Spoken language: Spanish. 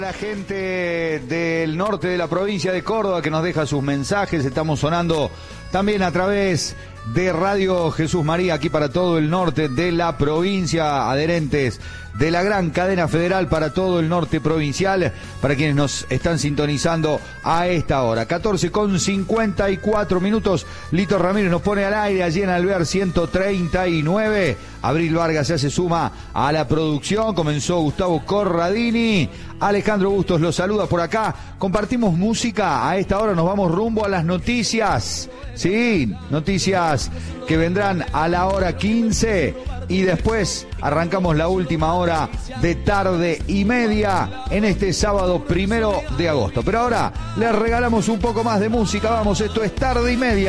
La gente del norte de la provincia de Córdoba que nos deja sus mensajes, estamos sonando también a través de Radio Jesús María, aquí para todo el norte de la provincia, adherentes de la gran cadena federal para todo el norte provincial, para quienes nos están sintonizando a esta hora. 14:54. Lito Ramírez nos pone al aire allí en Alvear 139. Abril Vargas ya se suma a la producción. Comenzó Gustavo Corradini. Alejandro Bustos los saluda por acá. Compartimos música. A esta hora nos vamos rumbo a las noticias. Sí, noticias que vendrán a la hora 15. Y después arrancamos la última hora de tarde y media en este sábado 1 de agosto. Pero ahora les regalamos un poco más de música. Vamos, esto es Tarde y Media.